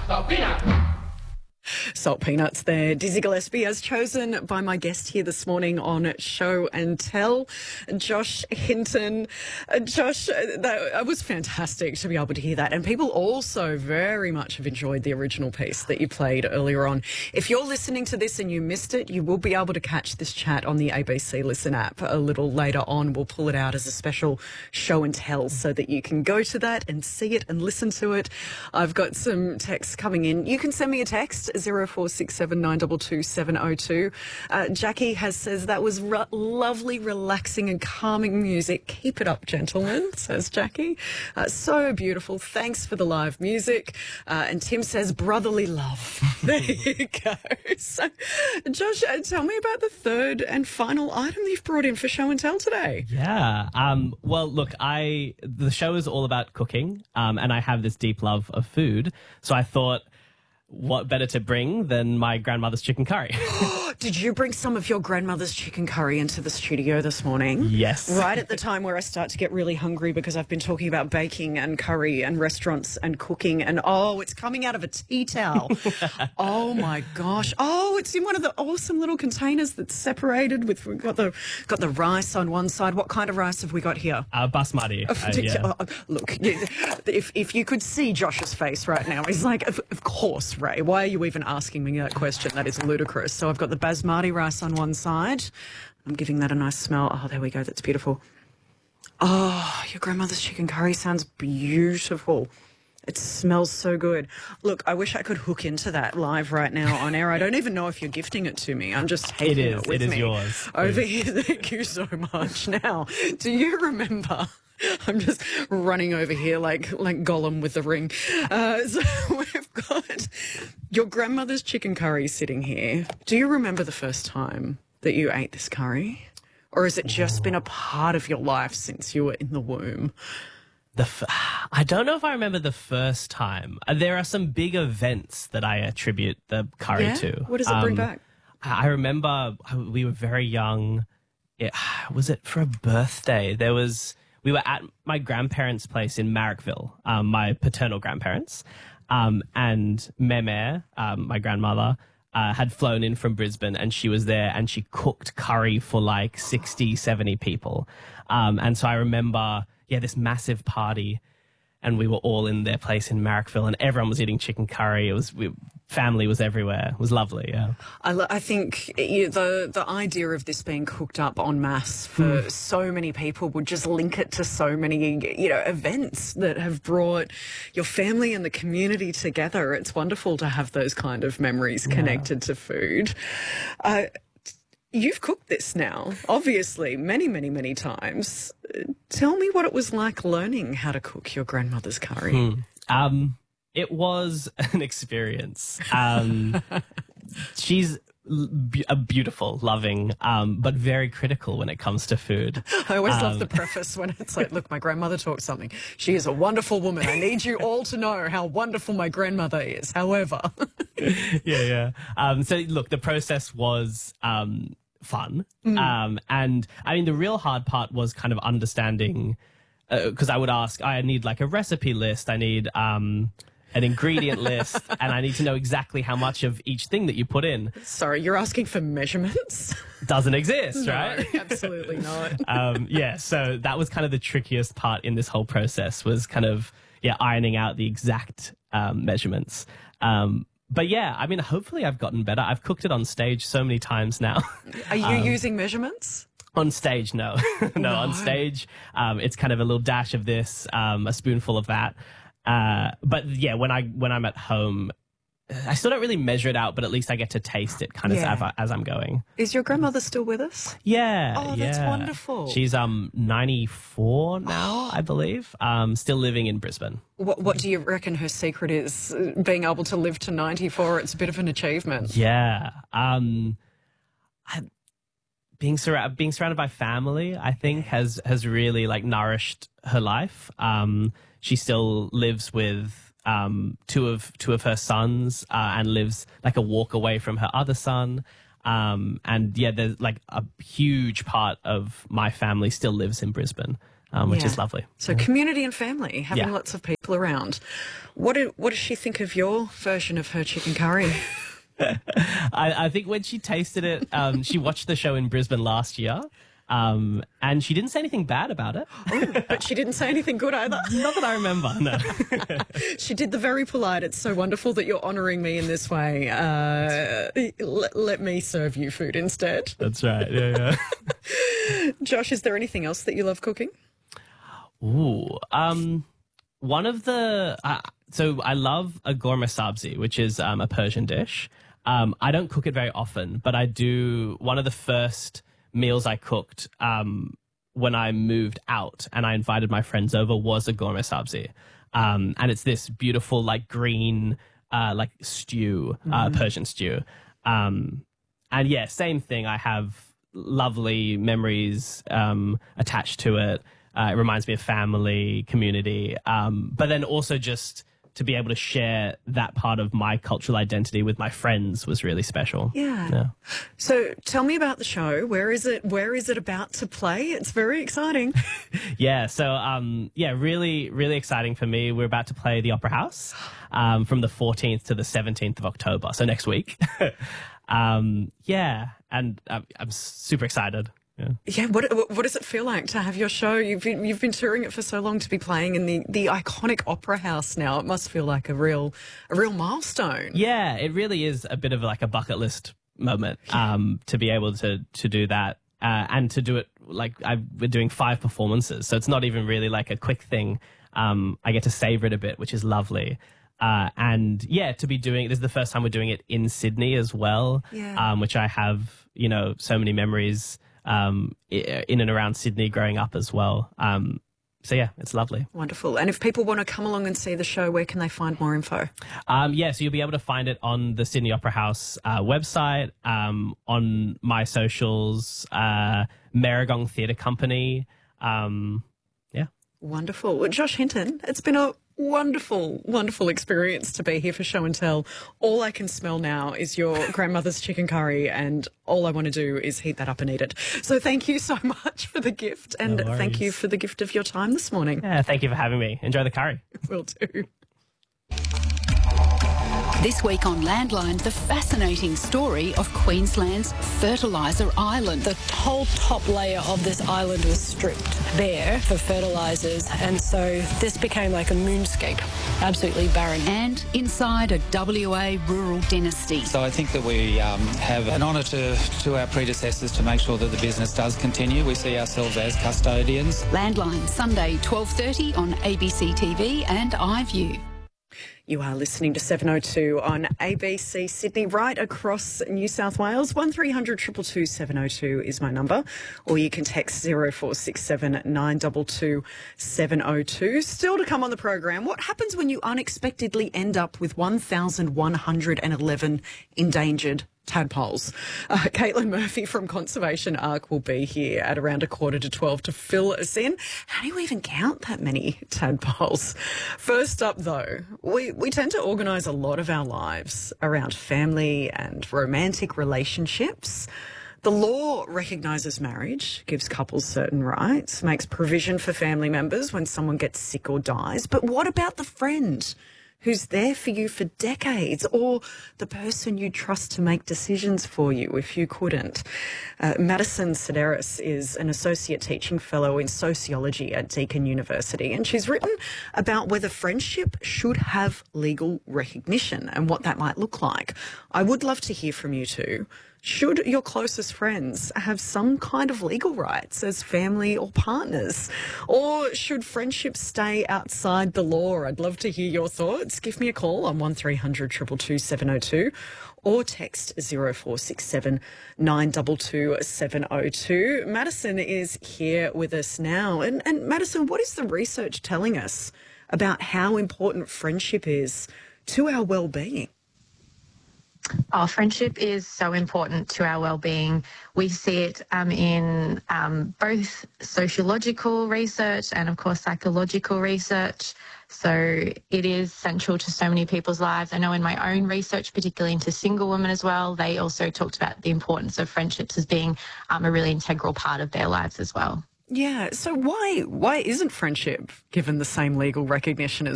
Salt peanuts. Salt peanuts there. Dizzy Gillespie, as chosen by my guest here this morning on Show and Tell, Josh Hinton. Josh, that was fantastic to be able to hear that. And people also very much have enjoyed the original piece that you played earlier on. If you're listening to this and you missed it, you will be able to catch this chat on the ABC Listen app a little later on. We'll pull it out as a special Show and Tell so that you can go to that and see it and listen to it. I've got some texts coming in. You can send me a text, 0467 922 702. Jackie says that was lovely, relaxing and calming music. Keep it up, gentlemen, says Jackie. So beautiful. Thanks for the live music. And Tim says brotherly love. There you go. So, Josh, tell me about the third and final item that you've brought in for Show and Tell today. Yeah. Well, look, the show is all about cooking, and I have this deep love of food. So I thought, what better to bring than my grandmother's chicken curry? Did you bring some of your grandmother's chicken curry into the studio this morning? Yes. Right at the time where I start to get really hungry because I've been talking about baking and curry and restaurants and cooking and, oh, it's coming out of a tea towel. Oh, my gosh. Oh, it's in one of the awesome little containers that's separated with, we've got the rice on one side. What kind of rice have we got here? Basmati. Yeah. Look, if you could see Josh's face right now, he's like, of course, Ray, why are you even asking me that question? That is ludicrous. So I've got the basmati rice on one side. I'm giving that a nice smell. Oh, there we go. That's beautiful. Oh, your grandmother's chicken curry sounds beautiful. It smells so good. Look, I wish I could hook into that live right now on air. I don't even know if you're gifting it to me. I'm just taking it with me. It is yours. Over here. Thank you so much. Now, do you remember... I'm just running over here like Gollum with the ring. So we've got your grandmother's chicken curry sitting here. Do you remember the first time that you ate this curry? Or has it just been a part of your life since you were in the womb? I don't know if I remember the first time. There are some big events that I attribute the curry to. What does it bring back? I remember we were very young. Was it for a birthday? We were at my grandparents' place in Marrickville, my paternal grandparents, and Meme, my grandmother, had flown in from Brisbane, and she was there, and she cooked curry for like 60, 70 people. And so I remember, this massive party, and we were all in their place in Marrickville, and everyone was eating chicken curry. Family was everywhere. It was lovely, yeah. I think the idea of this being cooked up en masse for so many people would just link it to so many, events that have brought your family and the community together. It's wonderful to have those kind of memories connected to food. You've cooked this now, obviously, many, many, many times. Tell me what it was like learning how to cook your grandmother's curry. It was an experience. She's a beautiful, loving, but very critical when it comes to food. I always love the preface when it's like, look, my grandmother taught something. She is a wonderful woman. I need you all to know how wonderful my grandmother is. However. Yeah. So, look, the process was fun. And, I mean, the real hard part was kind of understanding, because I would ask, I need like a recipe list. I need... an ingredient list, and I need to know exactly how much of each thing that you put in. Sorry, you're asking for measurements? Doesn't exist, No, right? Absolutely not. So that was kind of the trickiest part in this whole process, was kind of, ironing out the exact measurements. But I mean, hopefully I've gotten better. I've cooked it on stage so many times now. Are you using measurements? On stage, no. No, on stage, it's kind of a little dash of this, a spoonful of that. But when I'm at home, I still don't really measure it out, but at least I get to taste it kind of as I'm going. Is your grandmother still with us? Yeah. Oh, that's wonderful. She's 94 now, I believe. Still living in Brisbane. What do you reckon her secret is? Being able to live to 94, it's a bit of an achievement. Yeah. Being surrounded by family, I think, has really like nourished her life. She still lives with two of her sons and lives like a walk away from her other son. And there's like a huge part of my family still lives in Brisbane. which is lovely. So community and family, having lots of people around. What does she think of your version of her chicken curry? I think when she tasted it, she watched the show in Brisbane last year, and she didn't say anything bad about it. Oh, but she didn't say anything good either. Not that I remember, no. She did the very polite, it's so wonderful that you're honouring me in this way. Let me serve you food instead. That's right, yeah. Josh, is there anything else that you love cooking? Ooh, one of the... so I love a gourmet sabzi, which is a Persian dish. I don't cook it very often, but I do... One of the first meals I cooked when I moved out and I invited my friends over was a gourmet sabzi. And it's this beautiful, like, green, like, stew, Persian stew. And, yeah, same thing. I have lovely memories attached to it. It reminds me of family, community, but then also just to be able to share that part of my cultural identity with my friends was really special. Yeah. So tell me about the show. Where is it about to play? It's very exciting. Yeah. So, really, really exciting for me. We're about to play the Opera House from the 14th to the 17th of October. So next week. And I'm super excited. Yeah. What does it feel like to have your show? You've been touring it for so long, to be playing in the iconic Opera House now. It must feel like a real milestone. Yeah, it really is a bit of like a bucket list moment to be able to do that and to do it like we're doing 5 performances, so it's not even really like a quick thing. I get to savor it a bit, which is lovely. To be doing this is the first time we're doing it in Sydney as well, which I have so many memories in and around Sydney growing up as well. It's lovely. Wonderful. And if people want to come along and see the show, where can they find more info? So you'll be able to find it on the Sydney Opera House website, on my socials, Merrigong Theatre Company. Wonderful. Well, Josh Hinton, it's been a wonderful, wonderful experience to be here for Show and Tell. All I can smell now is your grandmother's chicken curry, and all I want to do is heat that up and eat it. So thank you so much for the gift, and thank you for the gift of your time this morning. Yeah, thank you for having me. Enjoy the curry. Will do. This week on Landline, the fascinating story of Queensland's Fertiliser Island. The whole top layer of this island was stripped bare for fertilisers, and so this became like a moonscape, absolutely barren. And inside a WA rural dynasty. So I think that we have an honour to our predecessors to make sure that the business does continue. We see ourselves as custodians. Landline, Sunday, 12:30 on ABC TV and iView. You are listening to 702 on ABC Sydney, right across New South Wales. 1300 222 702 is my number, or you can text 0467 922 702. Still to come on the program, what happens when you unexpectedly end up with 1,111 endangered tadpoles? Caitlin Murphy from Conservation Arc will be here at around 11:45 to fill us in. How do you even count that many tadpoles? First up, though, we tend to organise a lot of our lives around family and romantic relationships. The law recognises marriage, gives couples certain rights, makes provision for family members when someone gets sick or dies. But what about the friend who's there for you for decades, or the person you trust to make decisions for you if you couldn't? Madison Sedaris is an associate teaching fellow in sociology at Deakin University, and she's written about whether friendship should have legal recognition and what that might look like. I would love to hear from you too. Should your closest friends have some kind of legal rights as family or partners? Or should friendships stay outside the law? I'd love to hear your thoughts. Give me a call on 1300 222 702 or text 0467 922 702. Madison is here with us now. And Madison, what is the research telling us about how important friendship is to our well-being? Our friendship is so important to our well-being. We see it in both sociological research and, of course, psychological research. So it is central to so many people's lives. I know in my own research, particularly into single women as well, they also talked about the importance of friendships as being a really integral part of their lives as well. Yeah. So why isn't friendship given the same legal recognition as